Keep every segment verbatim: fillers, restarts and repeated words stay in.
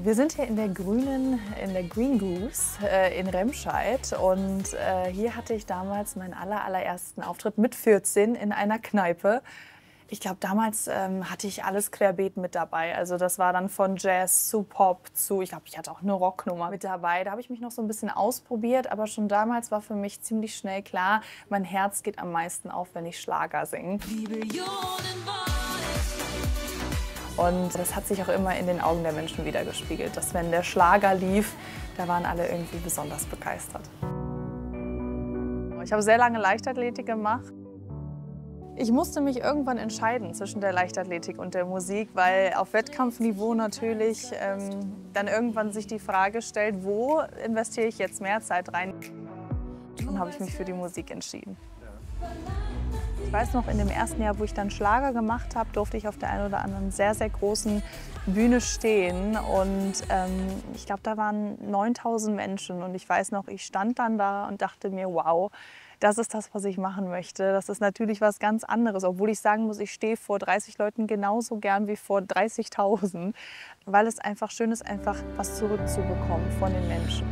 Wir sind hier in der Grünen, in der Green Goose äh, in Remscheid und äh, hier hatte ich damals meinen aller, allerersten Auftritt mit vierzehn in einer Kneipe. Ich glaube, damals ähm, hatte ich alles querbeet mit dabei. Also das war dann von Jazz zu Pop zu, ich glaube, ich hatte auch eine Rocknummer mit dabei. Da habe ich mich noch so ein bisschen ausprobiert, aber schon damals war für mich ziemlich schnell klar, mein Herz geht am meisten auf, wenn ich Schlager singe. Und das hat sich auch immer in den Augen der Menschen widergespiegelt, dass wenn der Schlager lief, da waren alle irgendwie besonders begeistert. Ich habe sehr lange Leichtathletik gemacht. Ich musste mich irgendwann entscheiden zwischen der Leichtathletik und der Musik, weil auf Wettkampfniveau natürlich ähm, dann irgendwann sich die Frage stellt, wo investiere ich jetzt mehr Zeit rein? Dann habe ich mich für die Musik entschieden. Ich weiß noch, in dem ersten Jahr, wo ich dann Schlager gemacht habe, durfte ich auf der einen oder anderen sehr, sehr großen Bühne stehen. Und ähm, ich glaube, da waren neuntausend Menschen. Und ich weiß noch, ich stand dann da und dachte mir, wow, das ist das, was ich machen möchte. Das ist natürlich was ganz anderes. Obwohl ich sagen muss, ich stehe vor dreißig Leuten genauso gern wie vor dreißigtausend. Weil es einfach schön ist, einfach was zurückzubekommen von den Menschen.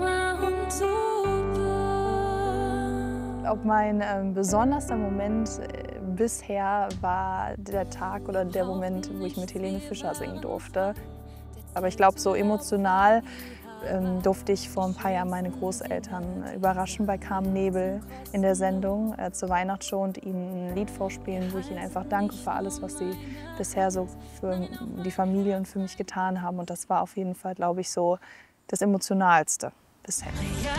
Ob mein ähm, besonderster Moment äh, bisher war der Tag oder der Moment, wo ich mit Helene Fischer singen durfte. Aber ich glaube, so emotional ähm, durfte ich vor ein paar Jahren meine Großeltern überraschen bei Carmen Nebel in der Sendung äh, zur Weihnachtsshow und ihnen ein Lied vorspielen, wo ich ihnen einfach danke für alles, was sie bisher so für die Familie und für mich getan haben. Und das war auf jeden Fall, glaube ich, so das Emotionalste bisher.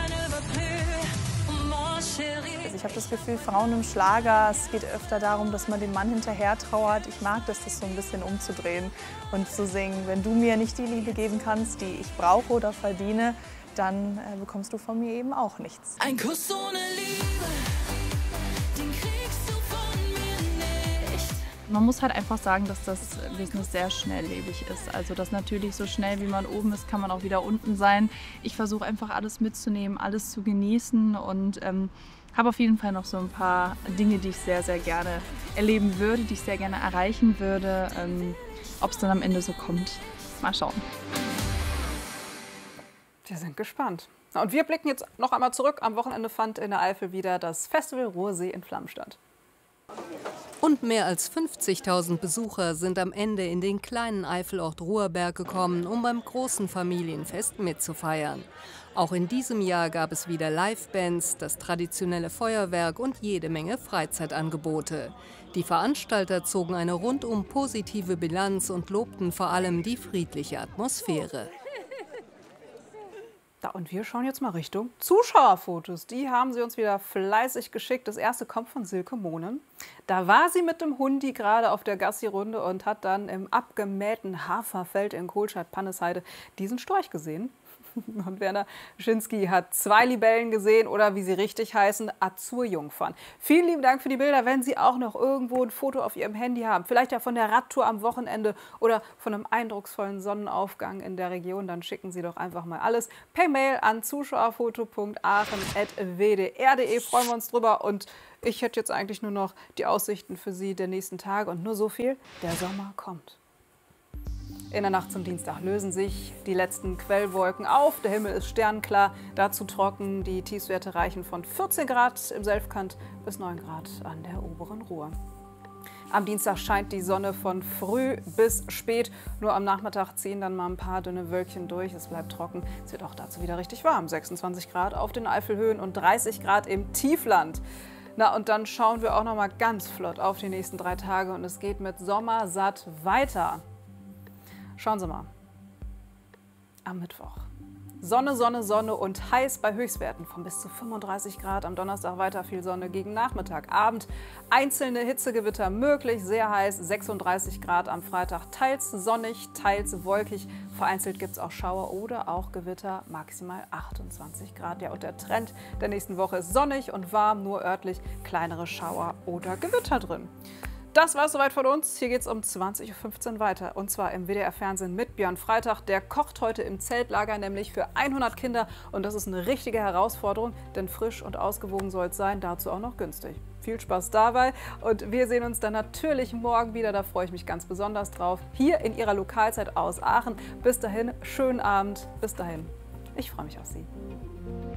Also ich habe das Gefühl, Frauen im Schlager, es geht öfter darum, dass man dem Mann hinterher trauert. Ich mag das, das so ein bisschen umzudrehen und zu singen, wenn du mir nicht die Liebe geben kannst, die ich brauche oder verdiene, dann äh, bekommst du von mir eben auch nichts. Ein Kuss ohne Liebe, den kriegst du von mir nicht. Man muss halt einfach sagen, dass das Business sehr schnelllebig ist. Also dass natürlich so schnell wie man oben ist, kann man auch wieder unten sein. Ich versuche einfach alles mitzunehmen, alles zu genießen und ähm, habe auf jeden Fall noch so ein paar Dinge, die ich sehr, sehr gerne erleben würde, die ich sehr gerne erreichen würde. Ähm, ob es dann am Ende so kommt, mal schauen. Wir sind gespannt. Und wir blicken jetzt noch einmal zurück. Am Wochenende fand in der Eifel wieder das Festival Ruhrsee in Flammen statt. Und mehr als fünfzigtausend Besucher sind am Ende in den kleinen Eifelort Ruhrberg gekommen, um beim großen Familienfest mitzufeiern. Auch in diesem Jahr gab es wieder Livebands, das traditionelle Feuerwerk und jede Menge Freizeitangebote. Die Veranstalter zogen eine rundum positive Bilanz und lobten vor allem die friedliche Atmosphäre. Da, und wir schauen jetzt mal Richtung Zuschauerfotos. Die haben sie uns wieder fleißig geschickt. Das erste kommt von Silke Mohnen. Da war sie mit dem Hundi gerade auf der Gassi-Runde und hat dann im abgemähten Haferfeld in Kohlscheid-Pannesheide diesen Storch gesehen. Und Werner Schinski hat zwei Libellen gesehen oder wie sie richtig heißen, Azurjungfern. Vielen lieben Dank für die Bilder. Wenn Sie auch noch irgendwo ein Foto auf Ihrem Handy haben, vielleicht ja von der Radtour am Wochenende oder von einem eindrucksvollen Sonnenaufgang in der Region, dann schicken Sie doch einfach mal alles per Mail an zuschauerfoto punkt aachen at w d r punkt de. Freuen wir uns drüber. Und ich hätte jetzt eigentlich nur noch die Aussichten für Sie der nächsten Tage und nur so viel: Der Sommer kommt. In der Nacht zum Dienstag lösen sich die letzten Quellwolken auf. Der Himmel ist sternklar, dazu trocken. Die Tiefstwerte reichen von vierzehn Grad im Selfkant bis neun Grad an der oberen Ruhr. Am Dienstag scheint die Sonne von früh bis spät. Nur am Nachmittag ziehen dann mal ein paar dünne Wölkchen durch. Es bleibt trocken. Es wird auch dazu wieder richtig warm. sechsundzwanzig Grad auf den Eifelhöhen und dreißig Grad im Tiefland. Na, und dann schauen wir auch noch mal ganz flott auf die nächsten drei Tage. Und es geht mit Sommersatt weiter. Schauen Sie mal, am Mittwoch. Sonne, Sonne, Sonne und heiß bei Höchstwerten von bis zu fünfunddreißig Grad. Am Donnerstag weiter viel Sonne gegen Nachmittag. Abend einzelne Hitzegewitter möglich, sehr heiß, sechsunddreißig Grad am Freitag. Teils sonnig, teils wolkig. Vereinzelt gibt es auch Schauer oder auch Gewitter, maximal achtundzwanzig Grad. Ja, und der Trend der nächsten Woche ist sonnig und warm, nur örtlich kleinere Schauer oder Gewitter drin. das war es soweit von uns. Hier geht es um zwanzig Uhr fünfzehn weiter. Und zwar im W D R-Fernsehen mit Björn Freitag. Der kocht heute im Zeltlager, nämlich für hundert Kinder. Und das ist eine richtige Herausforderung, denn frisch und ausgewogen soll es sein, dazu auch noch günstig. Viel Spaß dabei und wir sehen uns dann natürlich morgen wieder. Da freue ich mich ganz besonders drauf. Hier in Ihrer Lokalzeit aus Aachen. Bis dahin, schönen Abend. Bis dahin. Ich freue mich auf Sie.